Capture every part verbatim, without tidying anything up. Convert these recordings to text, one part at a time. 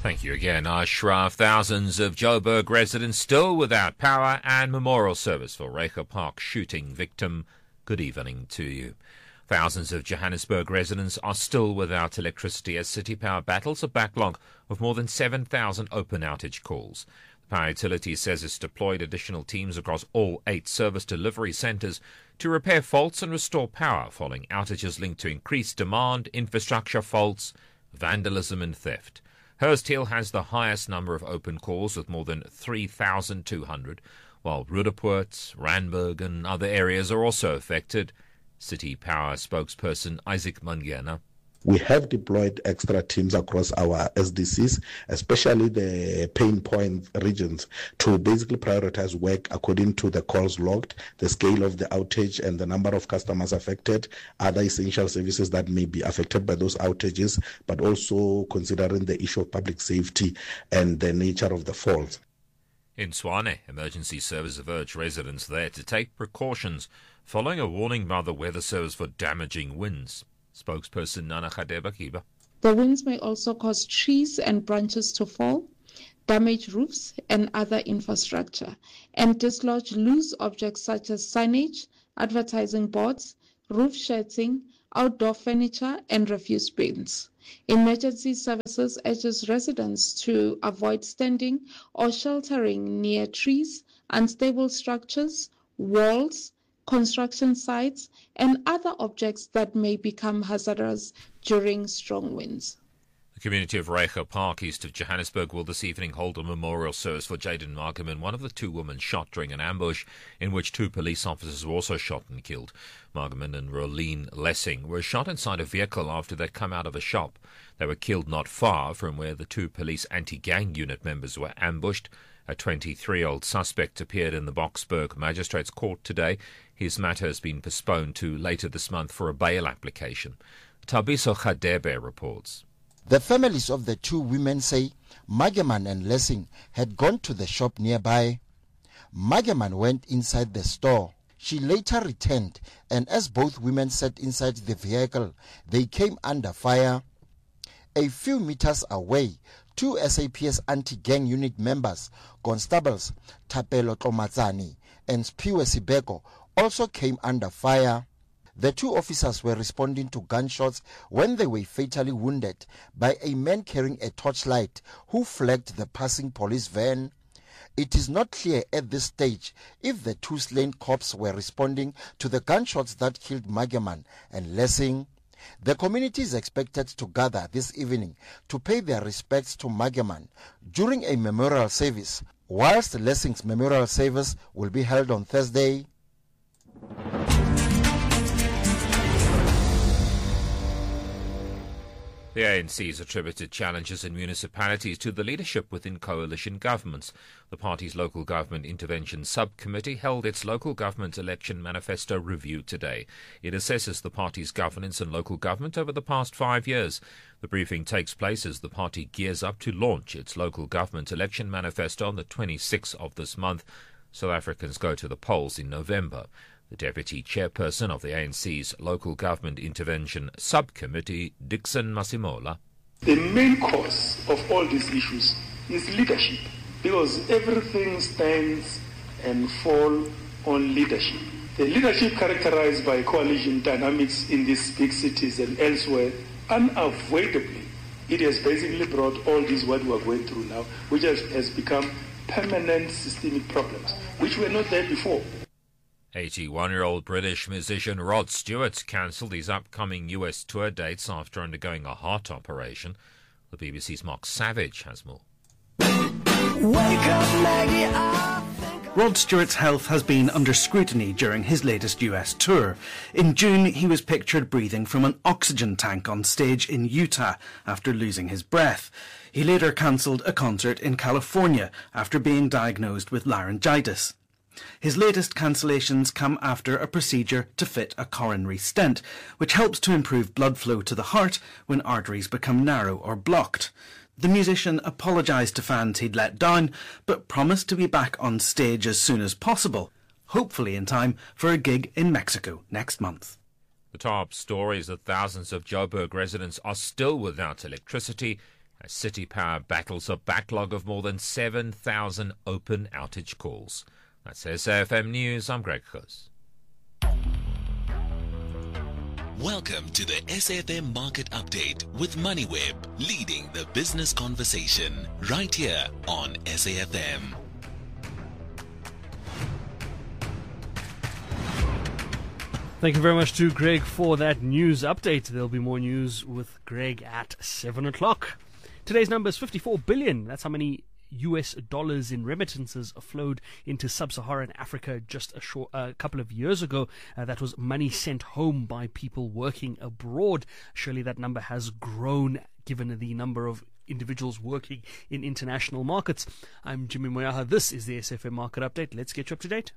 Thank you again, Ashraf. Thousands of Joburg residents still without power and memorial service for Reiger Park shooting victim. Good evening to you. Thousands of Johannesburg residents are still without electricity as City Power battles a backlog of more than seven thousand open outage calls. The power utility says it's deployed additional teams across all eight service delivery centres to repair faults and restore power following outages linked to increased demand, infrastructure faults, vandalism and theft. Hurst Hill has the highest number of open calls with more than three thousand two hundred, while Roodepoort, Randburg and other areas are also affected. City Power spokesperson Isaac Mangena. We have deployed extra teams across our S D Cs, especially the pain point regions, to basically prioritize work according to the calls logged, the scale of the outage and the number of customers affected, other essential services that may be affected by those outages, but also considering the issue of public safety and the nature of the faults. In Tshwane, emergency services urged residents there to take precautions following a warning by the Weather Service for damaging winds. Spokesperson Nana Khadeba Kiba. The winds may also cause trees and branches to fall, damage roofs and other infrastructure, and dislodge loose objects such as signage, advertising boards, roof shirting, outdoor furniture, and refuse bins. Emergency services urges residents to avoid standing or sheltering near trees, unstable structures, walls, construction sites, and other objects that may become hazardous during strong winds. The community of Reiger Park, east of Johannesburg, will this evening hold a memorial service for Jaden Margaman, one of the two women shot during an ambush in which two police officers were also shot and killed. Margaman and Rolene Lessing were shot inside a vehicle after they'd come out of a shop. They were killed not far from where the two police anti-gang unit members were ambushed. A twenty-three-year-old suspect appeared in the Boksburg Magistrates Court today. His matter has been postponed to later this month for a bail application. Tabiso Khadebe reports. The families of the two women say Mageman and Lessing had gone to the shop nearby. Mageman went inside the store. She later returned, and as both women sat inside the vehicle, they came under fire. A few meters away, two S A P S anti-gang unit members, Constables Tapelo Tomatsani and Spiwe Sibeko, also came under fire. The two officers were responding to gunshots when they were fatally wounded by a man carrying a torchlight who flagged the passing police van. It is not clear at this stage if the two slain cops were responding to the gunshots that killed Mageman and Lessing. The community is expected to gather this evening to pay their respects to Mageman during a memorial service, whilst Lessing's memorial service will be held on Thursday. The A N C's attributed challenges in municipalities to the leadership within coalition governments. The party's local government intervention subcommittee held its local government election manifesto review today. It assesses the party's governance and local government over the past five years. The briefing takes place as the party gears up to launch its local government election manifesto on the twenty-sixth of this month. South Africans go to the polls in November. The deputy chairperson of the A N C's Local Government Intervention Subcommittee, Dixon Masimola. The main cause of all these issues is leadership, because everything stands and falls on leadership. The leadership characterized by coalition dynamics in these big cities and elsewhere, unavoidably, it has basically brought all this what we are going through now, which has, has become permanent systemic problems, which were not there before. eighty-one-year-old British musician Rod Stewart cancelled his upcoming U S tour dates after undergoing a heart operation. The B B C's Mark Savage has more. Wake up, Maggie, Rod Stewart's health has been under scrutiny during his latest U S tour. In June, he was pictured breathing from an oxygen tank on stage in Utah after losing his breath. He later cancelled a concert in California after being diagnosed with laryngitis. His latest cancellations come after a procedure to fit a coronary stent, which helps to improve blood flow to the heart when arteries become narrow or blocked. The musician apologised to fans he'd let down, but promised to be back on stage as soon as possible, hopefully in time for a gig in Mexico next month. The top story is that thousands of Joburg residents are still without electricity as City Power battles a backlog of more than seven thousand open outage calls. That's S A F M News. I'm Greg Goos. Welcome to the S A F M Market Update with MoneyWeb, leading the business conversation right here on S A F M. Thank you very much to Greg for that news update. There'll be more news with Greg at seven o'clock. Today's number is fifty-four billion. That's how many U S dollars in remittances flowed into sub-Saharan Africa just a short, uh, couple of years ago. Uh, that was money sent home by people working abroad. Surely that number has grown given the number of individuals working in international markets. I'm Jimmy Moyaha. This is the S A F M Market Update. Let's get you up to date.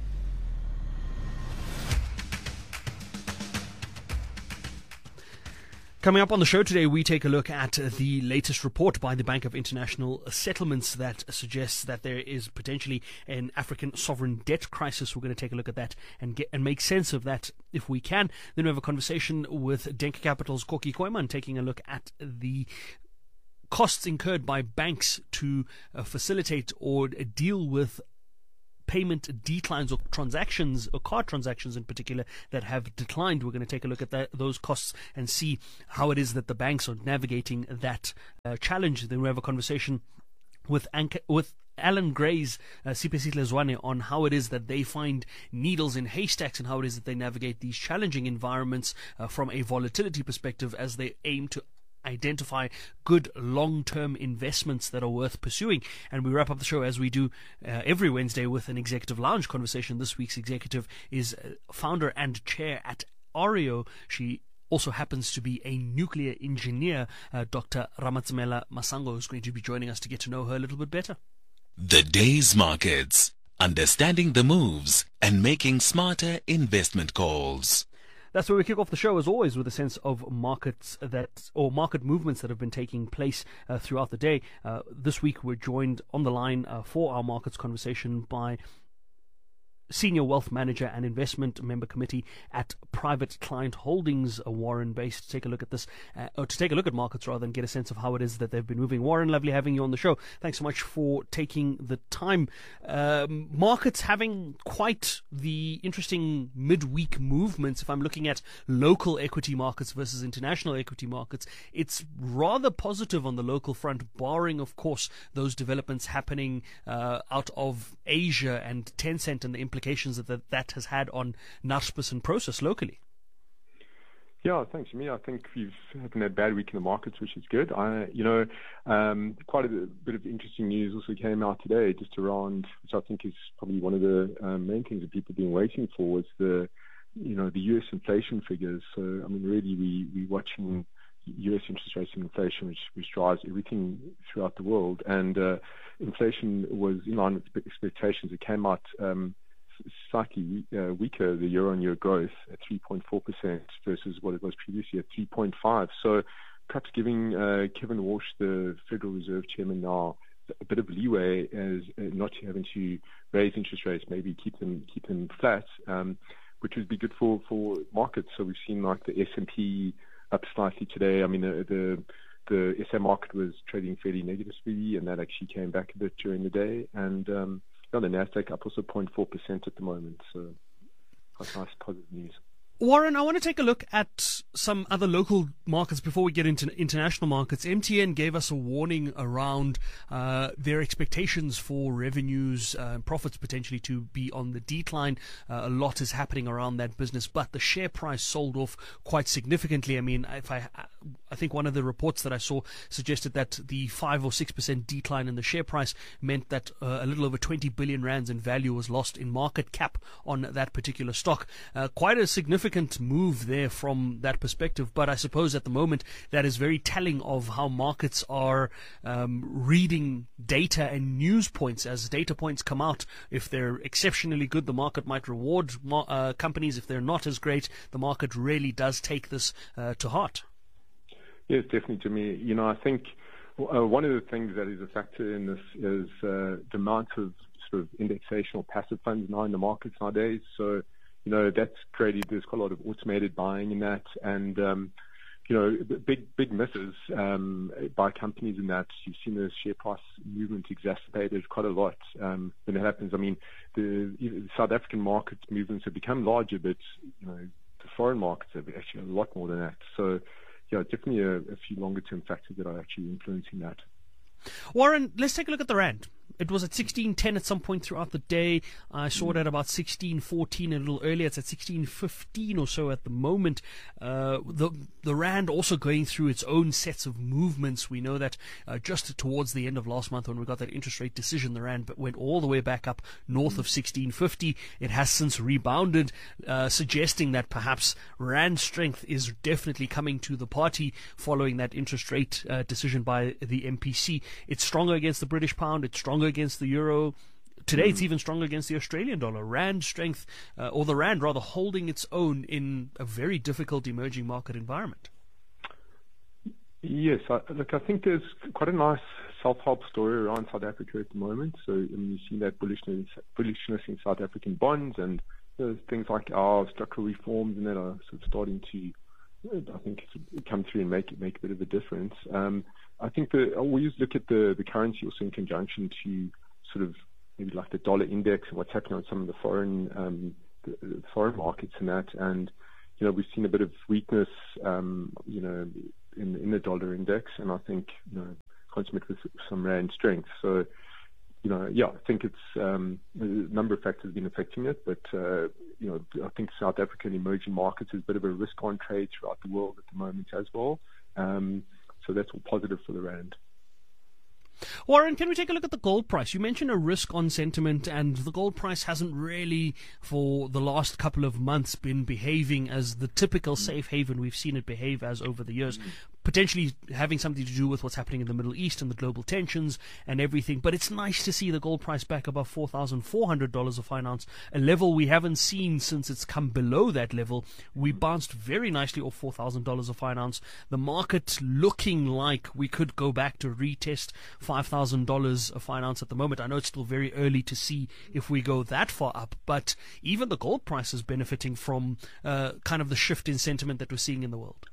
Coming up on the show today, we take a look at the latest report by the Bank of International Settlements that suggests that there is potentially an African sovereign debt crisis. We're going to take a look at that and get and make sense of that if we can. Then we have a conversation with Denker Capital's Koki Koiman, taking a look at the costs incurred by banks to uh, facilitate or deal with payment declines or transactions, or card transactions in particular, that have declined. We're going to take a look at that, those costs and see how it is that the banks are navigating that uh, challenge. Then we have a conversation with Anke, with Alan Gray's uh, Sipesihle Zwane on how it is that they find needles in haystacks and how it is that they navigate these challenging environments uh, from a volatility perspective as they aim to identify good long-term investments that are worth pursuing. And we wrap up the show as we do uh, every Wednesday with an executive lounge conversation. This week's executive is uh, founder and chair at Oreo. She also happens to be a nuclear engineer, uh, Doctor Ramatsamela Masango, who's going to be joining us to get to know her a little bit better. The day's markets, understanding the moves and making smarter investment calls. That's where we kick off the show, as always, with a sense of markets that, or market movements that have been taking place uh, throughout the day. Uh, this week, we're joined on the line uh, for our markets conversation by Senior Wealth Manager and Investment Member Committee at Private Client Holdings, uh, Warren Base, to take a look at this, uh, or to take a look at markets rather, and get a sense of how it is that they've been moving. Warren, lovely having you on the show. Thanks so much for taking the time. Um, markets having quite the interesting midweek movements. If I'm looking at local equity markets versus international equity markets, it's rather positive on the local front, barring, of course, those developments happening uh, out of Asia and Tencent and the implications that that, that has had on Naspers and Prosus locally. Yeah, thanks, Jimmy. I think we've had a bad week in the markets, which is good. I, you know, um, quite a bit of interesting news also came out today, just around, which I think is probably one of the um, main things that people have been waiting for, was the, you know, the U S inflation figures. So, I mean, really, we we're watching U S interest rates and inflation, which which drives everything throughout the world. And uh, inflation was in line with expectations. It came out Um, slightly uh, weaker, the year-on-year growth at three point four percent versus what it was previously at three point five. So perhaps giving uh, Kevin Walsh, the Federal Reserve Chairman, now a bit of leeway as uh, not having to raise interest rates, maybe keep them keep them flat, um, which would be good for, for markets. So we've seen like the S and P up slightly today. I mean, the, the the S M market was trading fairly negatively, and that actually came back a bit during the day. And um, yeah, the Nasdaq up also zero point four percent at the moment. So quite nice positive news. Warren, I want to take a look at some other local markets before we get into international markets. M T N gave us a warning around uh, their expectations for revenues uh, and profits potentially to be on the decline. Uh, a lot is happening around that business, but the share price sold off quite significantly. I mean, if I, I think one of the reports that I saw suggested that the five or six percent decline in the share price meant that uh, a little over twenty billion rands in value was lost in market cap on that particular stock. Uh, quite a significant move there from that perspective, but I suppose at the moment that is very telling of how markets are um, reading data and news points. As data points come out, if they're exceptionally good, the market might reward uh, companies. If they're not as great, the market really does take this uh, to heart. Yes, definitely, Jimmy. You know, I think uh, one of the things that is a factor in this is uh, the amount of sort of indexation or passive funds now in the markets nowadays. So, you know, that's created, there's quite a lot of automated buying in that. And, um, you know, big big misses um, by companies in that you've seen the share price movement exacerbated quite a lot um, when it happens. I mean, the, the South African market movements have become larger, but you know, the foreign markets have actually a lot more than that. So, yeah, definitely a, a few longer term factors that are actually influencing that. Warren, let's take a look at the rand. It was at sixteen ten at some point throughout the day. I saw it at about sixteen fourteen a little earlier. It's at sixteen fifteen or so at the moment. Uh, the the rand also going through its own sets of movements. We know that uh, just towards the end of last month when we got that interest rate decision, the rand went all the way back up north of sixteen fifty. It has since rebounded, uh, suggesting that perhaps rand strength is definitely coming to the party following that interest rate uh, decision by the M P C. It's stronger against the British pound. It's stronger against the euro. Today, it's even stronger against the Australian dollar. Rand strength, uh, or the rand rather, holding its own in a very difficult emerging market environment. Yes, I, look, I think there's quite a nice self-help story around South Africa at the moment. So I mean, you've seen that bullishness, bullishness in South African bonds, and there's things like our structural reforms and that are sort of starting to, I think, come through and make make a bit of a difference. Um, I think the I always look at the, the currency also in conjunction to sort of maybe like the dollar index and what's happening on some of the foreign um, the, the foreign markets and that. And you know, we've seen a bit of weakness, um, you know, in in the dollar index, and I think you know, consummate with some rand strength. So you know, yeah, I think it's um, a number of factors have been affecting it, but uh, you know, I think South African emerging markets is a bit of a risk-on trade throughout the world at the moment as well. Um, so that's all positive for the rand. Warren, can we take a look at the gold price? You mentioned a risk on sentiment, and the gold price hasn't really, for the last couple of months, been behaving as the typical safe haven we've seen it behave as over the years. Potentially having something to do with what's happening in the Middle East and the global tensions and everything. But it's nice to see the gold price back above four thousand four hundred dollars a fine ounce, a level we haven't seen since it's come below that level. We bounced very nicely off four thousand dollars a fine ounce. The market looking like we could go back to retest five thousand dollars a fine ounce at the moment. I know it's still very early to see if we go that far up, but even the gold price is benefiting from uh, kind of the shift in sentiment that we're seeing in the world.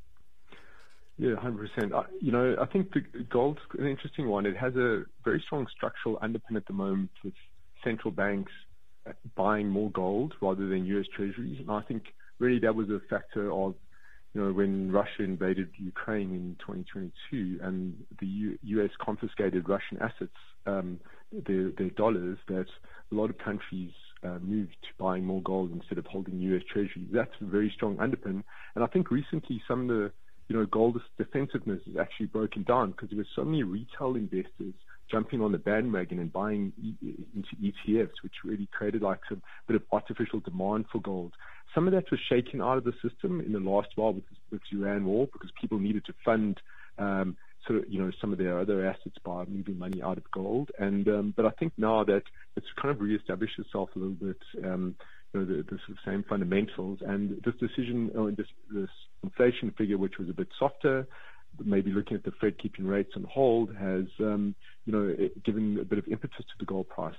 Yeah, one hundred percent. I, you know, I think the gold's an interesting one. It has a very strong structural underpin at the moment with central banks buying more gold rather than U S Treasuries. And I think really that was a factor of, you know, when Russia invaded Ukraine in twenty twenty-two and the U- U.S. confiscated Russian assets, um, their, their dollars, that a lot of countries uh, moved to buying more gold instead of holding U S Treasuries. That's a very strong underpin. And I think recently some of the you know, gold's defensiveness is actually broken down because there were so many retail investors jumping on the bandwagon and buying e- into E T Fs, which really created like some bit of artificial demand for gold. Some of that was shaken out of the system in the last while with, with the Iran war because people needed to fund um, sort of, you know, some of their other assets by moving money out of gold. And um, but I think now that it's kind of reestablished itself a little bit, um, you know, the, the sort of same fundamentals. And this decision, or this, this inflation figure, which was a bit softer, maybe looking at the Fed keeping rates on hold, has, um, you know, given a bit of impetus to the gold price.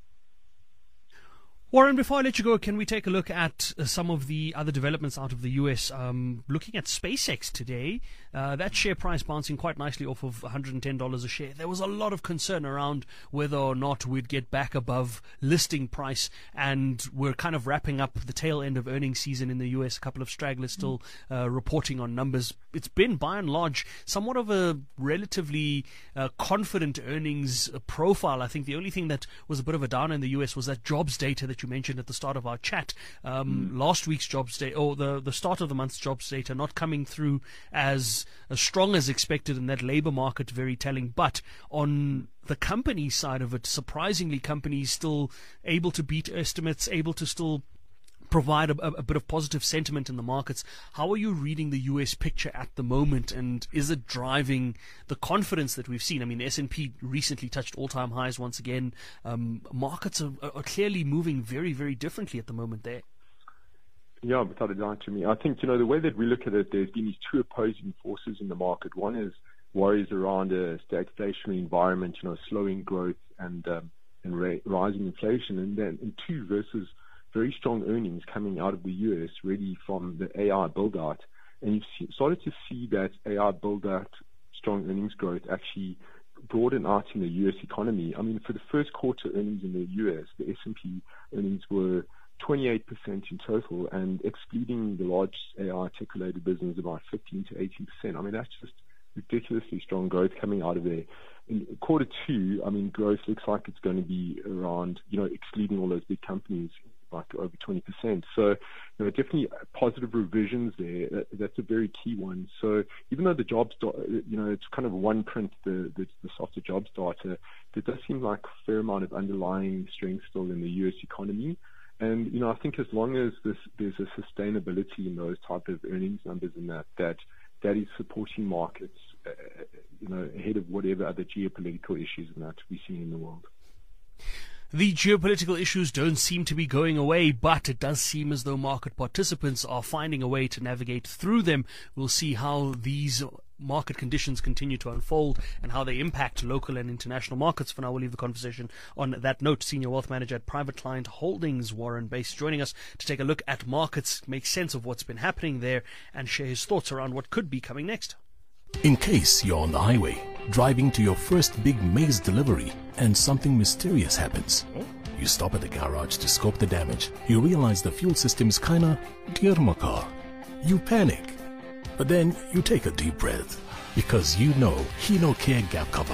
Warren, before I let you go, can we take a look at uh, some of the other developments out of the U S? Um, looking at SpaceX today, uh, that share price bouncing quite nicely off of one hundred ten dollars a share. There was a lot of concern around whether or not we'd get back above listing price, and we're kind of wrapping up the tail end of earnings season in the U S. A couple of stragglers still uh, reporting on numbers. It's been, by and large, somewhat of a relatively uh, confident earnings profile. I think the only thing that was a bit of a downer in the U S was that jobs data that you mentioned at the start of our chat. Um, mm. Last week's jobs data, or the, the start of the month's jobs data, not coming through as, as strong as expected, in that labour market very telling. But on the company side of it, surprisingly, companies still able to beat estimates, able to still provide a, a bit of positive sentiment in the markets. How are you reading the U S picture at the moment, and is it driving the confidence that we've seen? I mean, the S and P recently touched all-time highs once again. Um, markets are, are clearly moving very, very differently at the moment there. Yeah, without a doubt, to me. I think, you know, the way that we look at it, there's been these two opposing forces in the market. One is worries around a stagflationary environment, you know, slowing growth and um, and ra- rising inflation, and then and two versus very strong earnings coming out of the U S, really from the A I build-out. and you've see, started to see that A I build that strong earnings growth actually broaden out in the U S economy. I mean, for the first quarter earnings in the U S, the S and P earnings were twenty-eight percent in total, and excluding the large A I tech-related business, about fifteen to eighteen percent. I mean, that's just ridiculously strong growth coming out of there. In quarter two, I mean, growth looks like it's going to be around, you know, excluding all those big companies, like over twenty percent. So, you know, definitely positive revisions there. That, that's a very key one. So even though the jobs, you know, it's kind of one print, the, the, the softer jobs data, there does seem like a fair amount of underlying strength still in the U S economy. And, you know, I think as long as this, there's a sustainability in those type of earnings numbers and that, that, that is supporting markets, uh, you know, ahead of whatever other geopolitical issues and that we see in the world. The geopolitical issues don't seem to be going away, but it does seem as though market participants are finding a way to navigate through them. We'll see how these market conditions continue to unfold and how they impact local and international markets. For now, we'll leave the conversation on that note. Senior Wealth Manager at Private Client Holdings, Warren Bass, joining us to take a look at markets, make sense of what's been happening there, and share his thoughts around what could be coming next. In case you're on the highway, driving to your first big maize delivery, and something mysterious happens. You stop at the garage to scope the damage. You realize the fuel system's kinda dear my car. You panic. But then you take a deep breath, because you know Hino Care Gap Cover